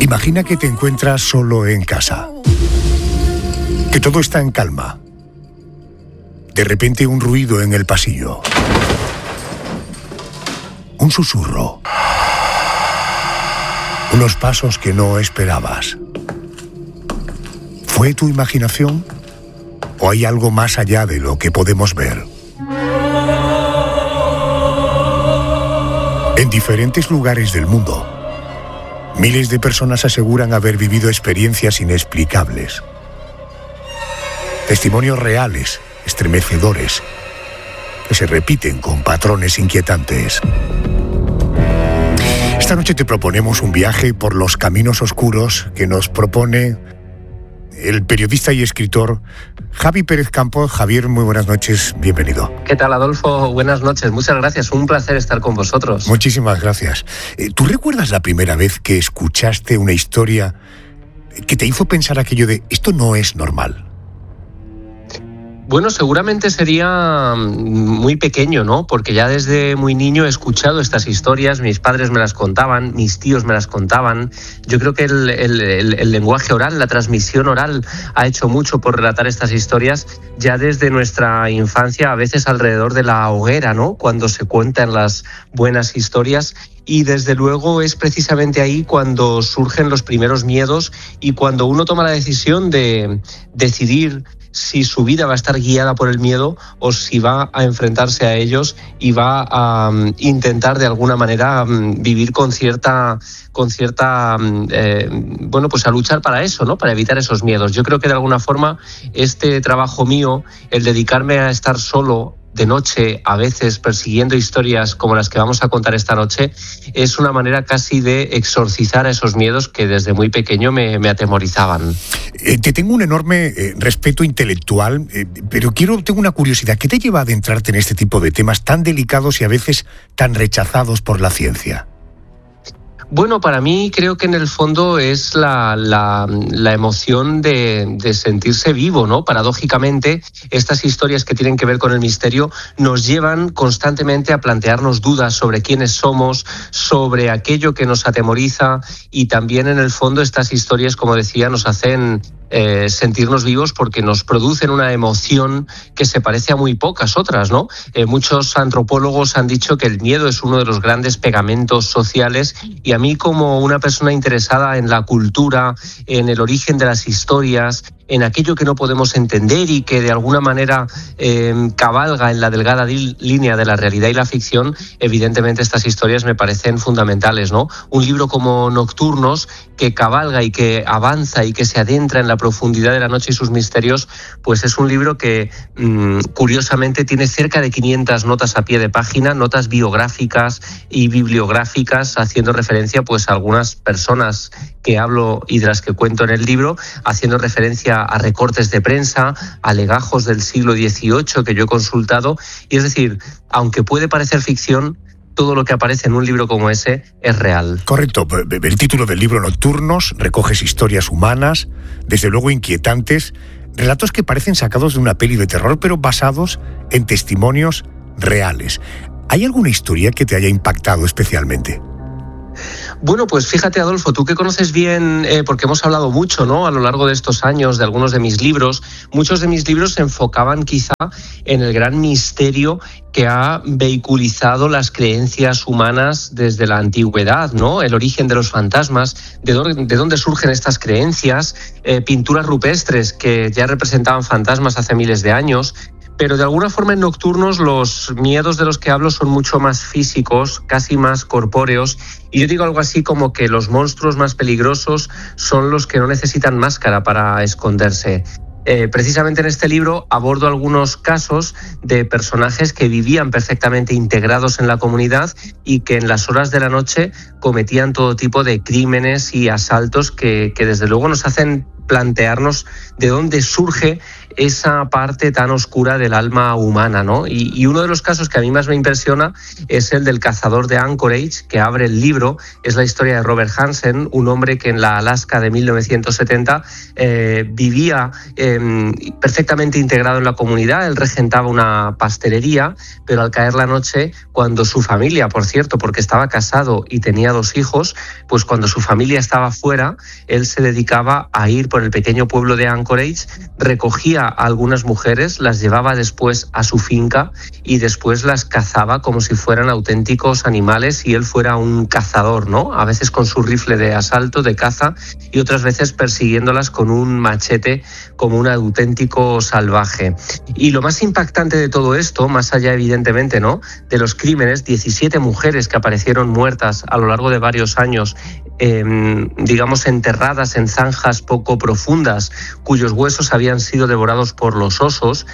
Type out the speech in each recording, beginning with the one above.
Imagina que te encuentras solo en casa, que todo está en calma. De repente un ruido en el pasillo, un susurro, unos pasos que no esperabas. ¿Fue tu imaginación o hay algo más allá de lo que podemos ver? En diferentes lugares del mundo, miles de personas aseguran haber vivido experiencias inexplicables. Testimonios reales, estremecedores, que se repiten con patrones inquietantes. Esta noche te proponemos un viaje por los caminos oscuros que nos propone el periodista y escritor Javi Pérez Campos. Javier, muy buenas noches, bienvenido. ¿Qué tal, Adolfo? Buenas noches, muchas gracias, un placer estar con vosotros. Muchísimas gracias. ¿Tú recuerdas la primera vez que escuchaste una historia que te hizo pensar aquello de esto no es normal? Bueno, seguramente sería muy pequeño, ¿no? Porque ya desde muy niño he escuchado estas historias, mis padres me las contaban, mis tíos me las contaban. Yo creo que el lenguaje oral, la transmisión oral ha hecho mucho por relatar estas historias ya desde nuestra infancia, a veces alrededor de la hoguera, ¿no? Cuando se cuentan las buenas historias. Y desde luego es precisamente ahí cuando surgen los primeros miedos y cuando uno toma la decisión de decidir si su vida va a estar guiada por el miedo o si va a enfrentarse a ellos y va a intentar de alguna manera vivir con cierta bueno, pues a luchar para eso, ¿no? Para evitar esos miedos. Yo creo que de alguna forma este trabajo mío, el dedicarme a estar solo de noche, a veces persiguiendo historias como las que vamos a contar esta noche, es una manera casi de exorcizar a esos miedos que desde muy pequeño me atemorizaban. Te tengo un enorme respeto intelectual, pero tengo una curiosidad. ¿Qué te lleva a adentrarte en este tipo de temas tan delicados y a veces tan rechazados por la ciencia? Bueno, para mí creo que en el fondo es la emoción de sentirse vivo, ¿no? Paradójicamente, estas historias que tienen que ver con el misterio nos llevan constantemente a plantearnos dudas sobre quiénes somos, sobre aquello que nos atemoriza, y también en el fondo estas historias, como decía, nos hacen sentirnos vivos porque nos producen una emoción que se parece a muy pocas otras, ¿no? Muchos antropólogos han dicho que el miedo es uno de los grandes pegamentos sociales, y a mí, como una persona interesada en la cultura, en el origen de las historias, en aquello que no podemos entender y que de alguna manera cabalga en la delgada línea de la realidad y la ficción, evidentemente estas historias me parecen fundamentales, ¿no? Un libro como Nocturnos, que cabalga y que avanza y que se adentra en la profundidad de la noche y sus misterios, pues es un libro que curiosamente tiene cerca de 500 notas a pie de página, notas biográficas y bibliográficas, haciendo referencia pues a algunas personas que hablo y de las que cuento en el libro, haciendo referencia a recortes de prensa, a legajos del siglo XVIII que yo he consultado. Y es decir, aunque puede parecer ficción, todo lo que aparece en un libro como ese es real. Correcto. El título del libro, Nocturnos, recoges historias humanas, desde luego inquietantes, relatos que parecen sacados de una peli de terror, pero basados en testimonios reales. ¿Hay alguna historia que te haya impactado especialmente? Bueno, pues fíjate, Adolfo, tú que conoces bien, porque hemos hablado mucho, ¿no?, a lo largo de estos años de algunos de mis libros. Muchos de mis libros se enfocaban quizá en el gran misterio que ha vehiculizado las creencias humanas desde la antigüedad, ¿no? El origen de los fantasmas, de dónde surgen estas creencias, pinturas rupestres que ya representaban fantasmas hace miles de años. Pero de alguna forma en Nocturnos los miedos de los que hablo son mucho más físicos, casi más corpóreos, y yo digo algo así como que los monstruos más peligrosos son los que no necesitan máscara para esconderse. Precisamente en este libro abordo algunos casos de personajes que vivían perfectamente integrados en la comunidad y que en las horas de la noche cometían todo tipo de crímenes y asaltos que desde luego nos hacen plantearnos de dónde surge esa parte tan oscura del alma humana, ¿no? Y uno de los casos que a mí más me impresiona es el del cazador de Anchorage, que abre el libro. Es la historia de Robert Hansen, un hombre que en la Alaska de 1970 vivía perfectamente integrado en la comunidad. Él regentaba una pastelería, pero al caer la noche, cuando su familia, por cierto, porque estaba casado y tenía 2 hijos, pues cuando su familia estaba fuera, él se dedicaba a ir por el pequeño pueblo de Anchorage, recogía a algunas mujeres, las llevaba después a su finca y después las cazaba como si fueran auténticos animales y él fuera un cazador, ¿no? A veces con su rifle de asalto, de caza, y otras veces persiguiéndolas con un machete como un auténtico salvaje. Y lo más impactante de todo esto, más allá evidentemente, ¿no?, de los crímenes, 17 mujeres que aparecieron muertas a lo largo de varios años, digamos enterradas en zanjas poco profundas, cuyos huesos habían sido devorados por los osos.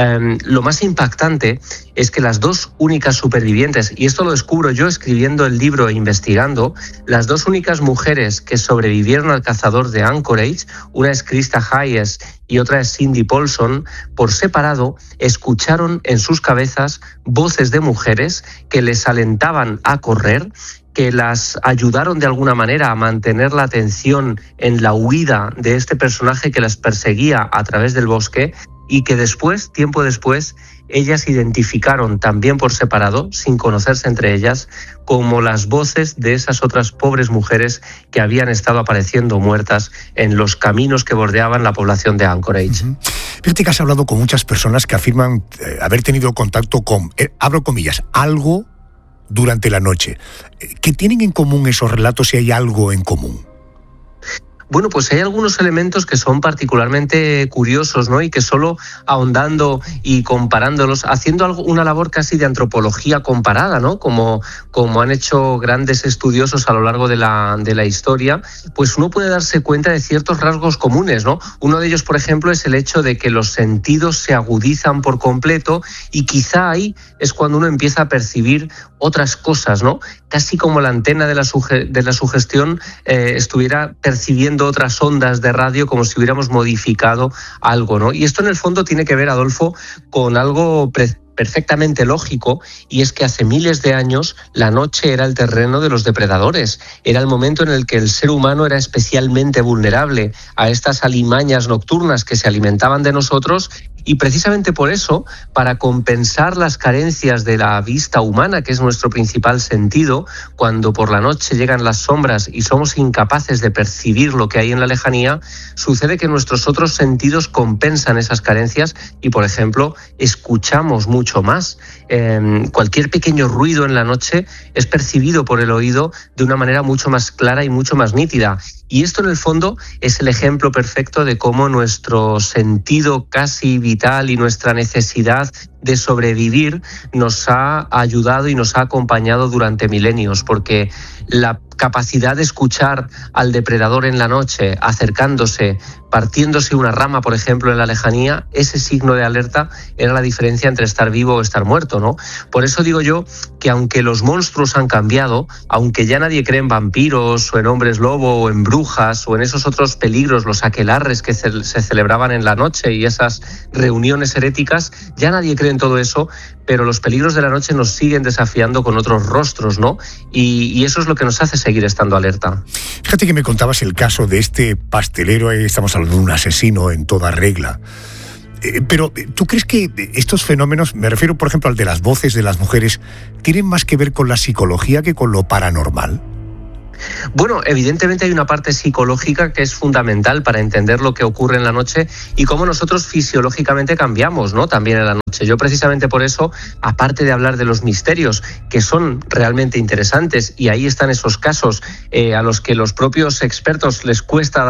Lo más impactante es que las 2 únicas supervivientes, y esto lo descubro yo escribiendo el libro e investigando, las 2 únicas mujeres que sobrevivieron al cazador de Anchorage, una es Krista Hayes y otra es Cindy Paulson, por separado escucharon en sus cabezas voces de mujeres que les alentaban a correr, que las ayudaron de alguna manera a mantener la atención en la huida de este personaje que las perseguía a través del bosque, y que después, tiempo después, ellas identificaron también por separado, sin conocerse entre ellas, como las voces de esas otras pobres mujeres que habían estado apareciendo muertas en los caminos que bordeaban la población de Anchorage. Uh-huh. Fíjate que has hablado con muchas personas que afirman haber tenido contacto con, abro comillas, algo durante la noche. ¿Qué tienen en común esos relatos, si hay algo en común? Bueno, pues hay algunos elementos que son particularmente curiosos, ¿no? Y que solo ahondando y comparándolos, haciendo una labor casi de antropología comparada, ¿no? Como han hecho grandes estudiosos a lo largo de la historia, pues uno puede darse cuenta de ciertos rasgos comunes, ¿no? Uno de ellos, por ejemplo, es el hecho de que los sentidos se agudizan por completo, y quizá ahí es cuando uno empieza a percibir otras cosas, ¿no? Casi como la antena de la sugestión estuviera percibiendo otras ondas de radio, como si hubiéramos modificado algo, ¿no? Y esto en el fondo tiene que ver, Adolfo, con algo perfectamente lógico, y es que hace miles de años la noche era el terreno de los depredadores, era el momento en el que el ser humano era especialmente vulnerable a estas alimañas nocturnas que se alimentaban de nosotros. Y precisamente por eso, para compensar las carencias de la vista humana, que es nuestro principal sentido, cuando por la noche llegan las sombras y somos incapaces de percibir lo que hay en la lejanía, sucede que nuestros otros sentidos compensan esas carencias y, por ejemplo, escuchamos mucho más. Cualquier pequeño ruido en la noche es percibido por el oído de una manera mucho más clara y mucho más nítida. Y esto, en el fondo, es el ejemplo perfecto de cómo nuestro sentido casi vital y nuestra necesidad de sobrevivir nos ha ayudado y nos ha acompañado durante milenios, porque la capacidad de escuchar al depredador en la noche, acercándose, partiéndose una rama, por ejemplo, en la lejanía, ese signo de alerta era la diferencia entre estar vivo o estar muerto, ¿no? Por eso digo yo que aunque los monstruos han cambiado, aunque ya nadie cree en vampiros o en hombres lobo o en brujas o en esos otros peligros, los aquelarres que se celebraban en la noche y esas reuniones heréticas, ya nadie cree en todo eso, pero los peligros de la noche nos siguen desafiando con otros rostros, ¿no? Y eso es lo que nos hace seguir estando alerta. Fíjate que me contabas el caso de este pastelero, estamos hablando de un asesino en toda regla. Pero, ¿tú crees que estos fenómenos, me refiero por ejemplo al de las voces de las mujeres, tienen más que ver con la psicología que con lo paranormal? Bueno, evidentemente hay una parte psicológica que es fundamental para entender lo que ocurre en la noche y cómo nosotros fisiológicamente cambiamos, ¿no?, también en la noche. Yo precisamente por eso, aparte de hablar de los misterios, que son realmente interesantes, y ahí están esos casos a los que los propios expertos les cuesta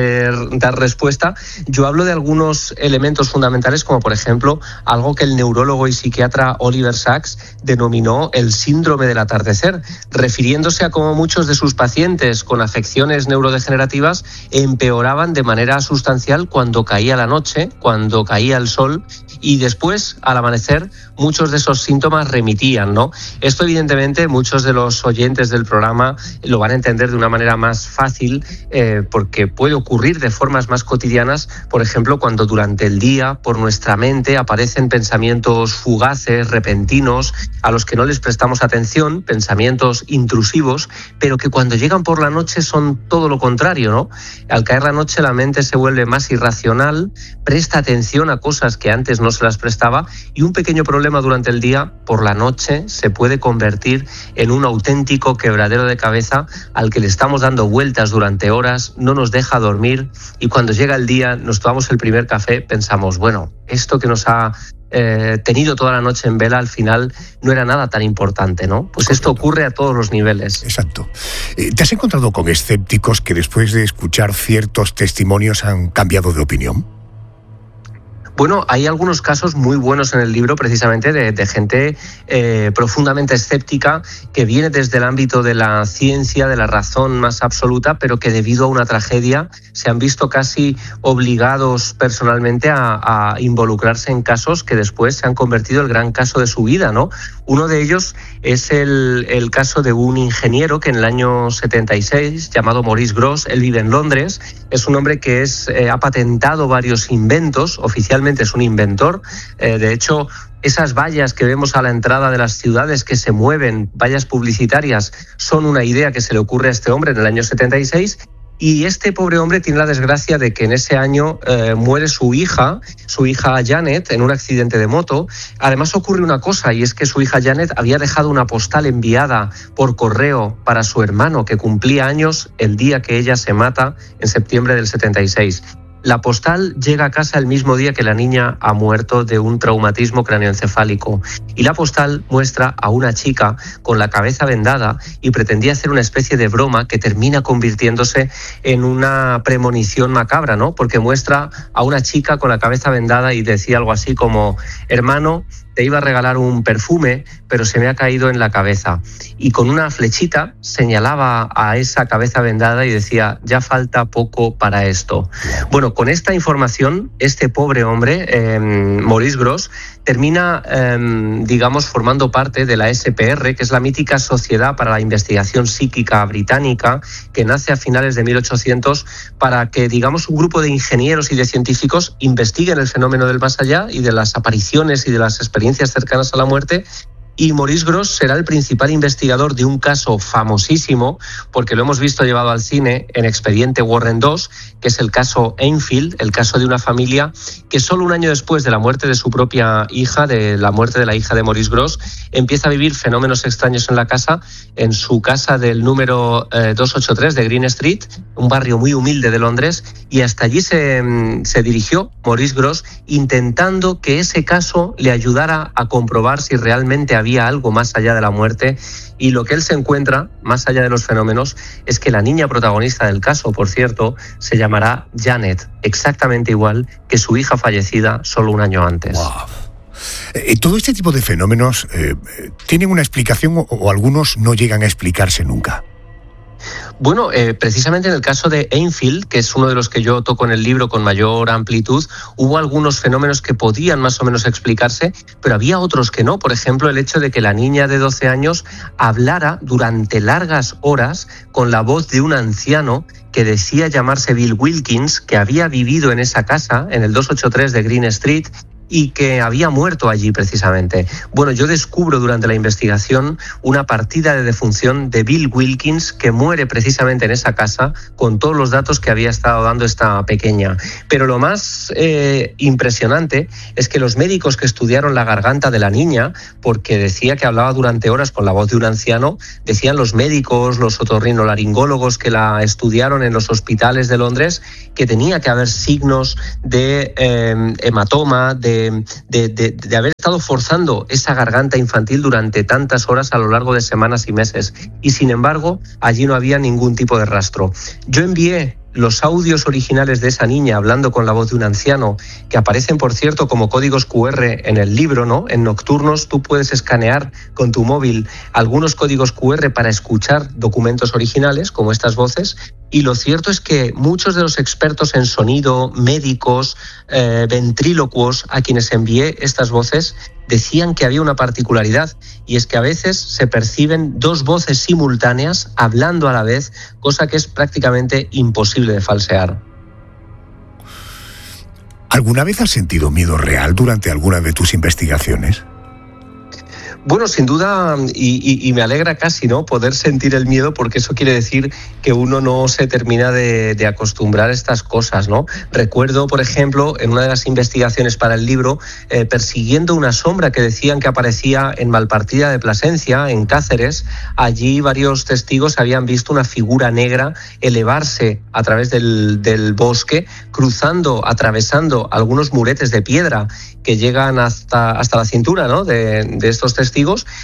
dar respuesta, yo hablo de algunos elementos fundamentales, como por ejemplo algo que el neurólogo y psiquiatra Oliver Sacks denominó el síndrome del atardecer, refiriéndose a cómo muchos de sus pacientes con afecciones neurodegenerativas empeoraban de manera sustancial cuando caía la noche, cuando caía el sol, y después, al amanecer, muchos de esos síntomas remitían, ¿no? Esto, evidentemente, muchos de los oyentes del programa lo van a entender de una manera más fácil, porque puede ocurrir de formas más cotidianas, por ejemplo, cuando durante el día, por nuestra mente, aparecen pensamientos fugaces, repentinos, a los que no les prestamos atención, pensamientos intrusivos, pero que cuando llegan por la noche son todo lo contrario, ¿no? Al caer la noche la mente se vuelve más irracional, presta atención a cosas que antes no se las prestaba, y un pequeño problema durante el día, por la noche, se puede convertir en un auténtico quebradero de cabeza al que le estamos dando vueltas durante horas, no nos deja dormir, y cuando llega el día, nos tomamos el primer café, pensamos, bueno, esto que nos ha tenido toda la noche en vela, al final no era nada tan importante, ¿no? Pues esto ocurre a todos los niveles. Exacto. ¿Te has encontrado con escépticos que después de escuchar ciertos testimonios han cambiado de opinión? Bueno, hay algunos casos muy buenos en el libro, precisamente de gente profundamente escéptica, que viene desde el ámbito de la ciencia, de la razón más absoluta, pero que debido a una tragedia se han visto casi obligados personalmente a involucrarse en casos que después se han convertido en el gran caso de su vida, ¿no? Uno de ellos es el caso de un ingeniero que en el año 76, llamado Maurice Grosse, él vive en Londres, es un hombre que ha patentado varios inventos, oficialmente es un inventor. De hecho, esas vallas que vemos a la entrada de las ciudades que se mueven, vallas publicitarias, son una idea que se le ocurre a este hombre en el año 76. Y este pobre hombre tiene la desgracia de que en ese año muere su hija Janet, en un accidente de moto. Además ocurre una cosa, y es que su hija Janet había dejado una postal enviada por correo para su hermano, que cumplía años el día que ella se mata, en septiembre del 76. La postal llega a casa el mismo día que la niña ha muerto de un traumatismo cráneoencefálico, y la postal muestra a una chica con la cabeza vendada y pretendía hacer una especie de broma que termina convirtiéndose en una premonición macabra, ¿no? Porque muestra a una chica con la cabeza vendada y decía algo así como: hermano, te iba a regalar un perfume, pero se me ha caído en la cabeza. Y con una flechita señalaba a esa cabeza vendada y decía: ya falta poco para esto. Bueno, con esta información, este pobre hombre, Maurice Grosse, termina, formando parte de la SPR, que es la mítica Sociedad para la Investigación Psíquica Británica, que nace a finales de 1800 para que, un grupo de ingenieros y de científicos investiguen el fenómeno del más allá y de las apariciones y de las experiencias cercanas a la muerte. Y Maurice Grosse será el principal investigador de un caso famosísimo, porque lo hemos visto llevado al cine en Expediente Warren 2, que es el caso Enfield, el caso de una familia que solo un año después de la muerte de su propia hija, de la muerte de la hija de Maurice Grosse, empieza a vivir fenómenos extraños en su casa del número 283 de Green Street, un barrio muy humilde de Londres, y hasta allí se dirigió Maurice Grosse, intentando que ese caso le ayudara a comprobar si realmente había algo más allá de la muerte. Y lo que él se encuentra, más allá de los fenómenos, es que la niña protagonista del caso, por cierto, se llamará Janet, exactamente igual que su hija fallecida solo un año antes. Wow. Todo este tipo de fenómenos tienen una explicación o algunos no llegan a explicarse nunca. Bueno, precisamente en el caso de Enfield, que es uno de los que yo toco en el libro con mayor amplitud, hubo algunos fenómenos que podían más o menos explicarse, pero había otros que no. Por ejemplo, el hecho de que la niña de 12 años hablara durante largas horas con la voz de un anciano que decía llamarse Bill Wilkins, que había vivido en esa casa, en el 283 de Green Street, y que había muerto allí precisamente. Bueno, yo descubro durante la investigación una partida de defunción de Bill Wilkins, que muere precisamente en esa casa, con todos los datos que había estado dando esta pequeña. Pero lo más impresionante es que los médicos que estudiaron la garganta de la niña, porque decía que hablaba durante horas con la voz de un anciano, decían los médicos, los otorrinolaringólogos que la estudiaron en los hospitales de Londres, que tenía que haber signos de hematoma, de haber estado forzando esa garganta infantil durante tantas horas a lo largo de semanas y meses. Y sin embargo, allí no había ningún tipo de rastro. Yo envié los audios originales de esa niña hablando con la voz de un anciano, que aparecen, por cierto, como códigos QR en el libro, ¿no? En Nocturnos tú puedes escanear con tu móvil algunos códigos QR para escuchar documentos originales, como estas voces, y lo cierto es que muchos de los expertos en sonido, médicos, ventrílocuos, a quienes envié estas voces, decían que había una particularidad, y es que a veces se perciben dos voces simultáneas hablando a la vez, cosa que es prácticamente imposible de falsear. ¿Alguna vez has sentido miedo real durante alguna de tus investigaciones? Bueno, sin duda, y me alegra casi, ¿no?, poder sentir el miedo, porque eso quiere decir que uno no se termina de acostumbrar a estas cosas, ¿no? Recuerdo, por ejemplo, en una de las investigaciones para el libro, persiguiendo una sombra que decían que aparecía en Malpartida de Plasencia, en Cáceres. Allí varios testigos habían visto una figura negra elevarse a través del bosque, atravesando algunos muretes de piedra que llegan hasta la cintura, ¿no?, de estos testigos,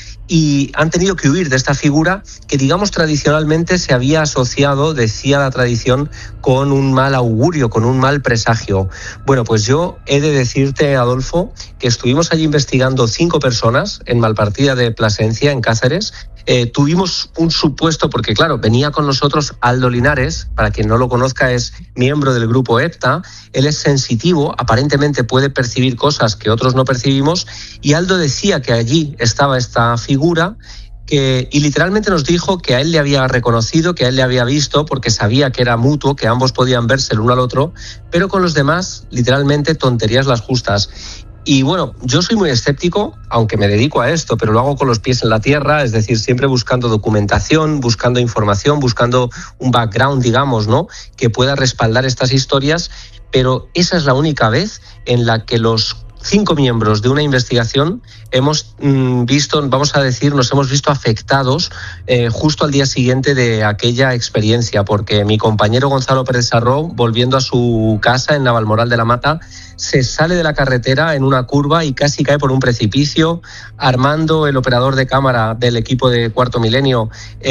y han tenido que huir de esta figura que, digamos, tradicionalmente se había asociado, decía la tradición, con un mal augurio, con un mal presagio. Bueno, pues yo he de decirte, Adolfo, que estuvimos allí investigando 5 personas en Malpartida de Plasencia, en Cáceres. Tuvimos un supuesto, porque claro, venía con nosotros Aldo Linares, para quien no lo conozca es miembro del grupo EPTA, él es sensitivo, aparentemente puede percibir cosas que otros no percibimos, y Aldo decía que allí estaba esta figura, y literalmente nos dijo que a él le había reconocido, que a él le había visto, porque sabía que era mutuo, que ambos podían verse el uno al otro, pero con los demás, literalmente, tonterías las justas. Y bueno, yo soy muy escéptico, aunque me dedico a esto, pero lo hago con los pies en la tierra, es decir, siempre buscando documentación, buscando información, buscando un background, digamos, ¿no?, que pueda respaldar estas historias, pero esa es la única vez en la que los 5 miembros de una investigación hemos visto, vamos a decir, nos hemos visto afectados justo al día siguiente de aquella experiencia, porque mi compañero Gonzalo Pérez Sarró, volviendo a su casa en Navalmoral de la Mata, se sale de la carretera en una curva y casi cae por un precipicio. Armando, el operador de cámara del equipo de Cuarto Milenio,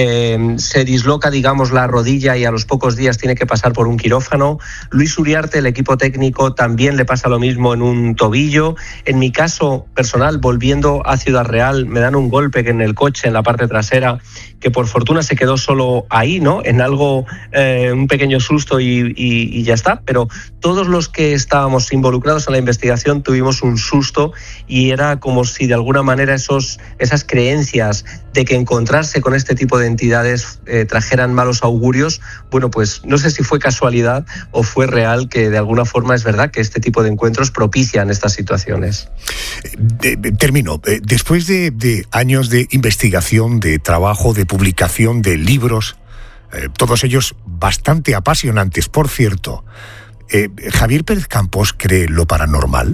se disloca, digamos, la rodilla y a los pocos días tiene que pasar por un quirófano. Luis Uriarte, el equipo técnico, también le pasa lo mismo en un tobillo. En mi caso personal, volviendo a Ciudad Real, me dan un golpe en el coche, en la parte trasera, que por fortuna se quedó solo ahí, ¿no?, en algo, un pequeño susto y ya está. Pero todos los que estábamos involucrados en la investigación tuvimos un susto, y era como si de alguna manera esas creencias de que encontrarse con este tipo de entidades trajeran malos augurios, bueno, pues no sé si fue casualidad o fue real, que de alguna forma es verdad que este tipo de encuentros propician estas situaciones. Termino. Después de años de investigación, de trabajo, de publicación de libros, todos ellos bastante apasionantes, por cierto, ¿Javier Pérez Campos cree en lo paranormal?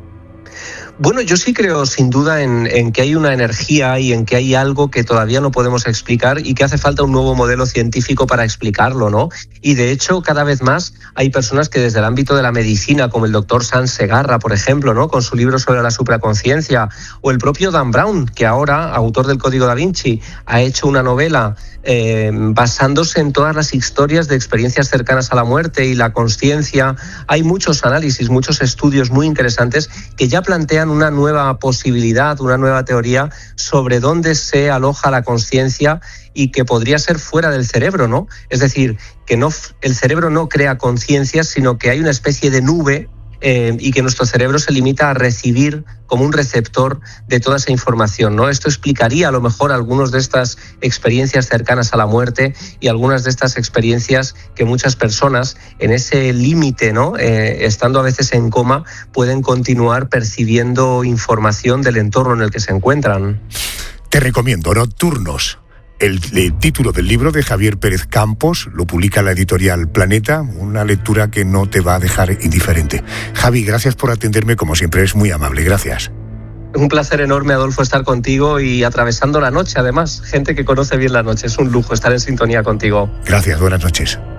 Bueno, yo sí creo sin duda en que hay una energía y en que hay algo que todavía no podemos explicar y que hace falta un nuevo modelo científico para explicarlo, ¿no? Y de hecho, cada vez más hay personas que desde el ámbito de la medicina, como el doctor Sanz Segarra, por ejemplo, ¿no?, con su libro sobre la supraconciencia, o el propio Dan Brown, que ahora, autor del Código Da Vinci, ha hecho una novela basándose en todas las historias de experiencias cercanas a la muerte y la consciencia. Hay muchos análisis, muchos estudios muy interesantes que ya plantean una nueva posibilidad, una nueva teoría sobre dónde se aloja la consciencia, y que podría ser fuera del cerebro, ¿no? Es decir, que el cerebro no crea conciencia, sino que hay una especie de nube y que nuestro cerebro se limita a recibir como un receptor de toda esa información, ¿no? Esto explicaría a lo mejor algunas de estas experiencias cercanas a la muerte y algunas de estas experiencias que muchas personas en ese límite, ¿no?, estando a veces en coma, pueden continuar percibiendo información del entorno en el que se encuentran. Te recomiendo Nocturnos. El título del libro de Javier Pérez Campos lo publica la editorial Planeta, una lectura que no te va a dejar indiferente. Javi, gracias por atenderme, como siempre, es muy amable, gracias. Un placer enorme, Adolfo, estar contigo y atravesando la noche, además. Gente que conoce bien la noche, es un lujo estar en sintonía contigo. Gracias, buenas noches.